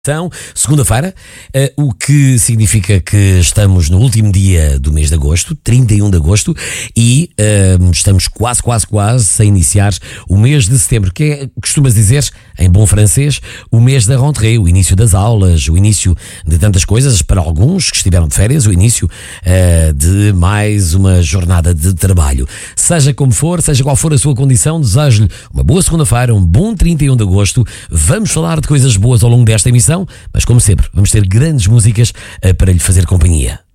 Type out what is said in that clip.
Segunda-feira, o que significa que estamos no último dia do mês de agosto, 31 de agosto, e estamos quase a iniciar o mês de setembro, que é, costumas dizer, em bom francês, o mês da rentrée, o início das aulas, o início de tantas coisas, para alguns que estiveram de férias, o início de mais uma jornada de trabalho. Seja como for, seja qual for a sua condição, desejo-lhe uma boa segunda-feira, um bom 31 de agosto. Vamos falar de coisas boas ao longo desta emissão, mas como sempre, vamos ter grandes músicas para lhe fazer companhia.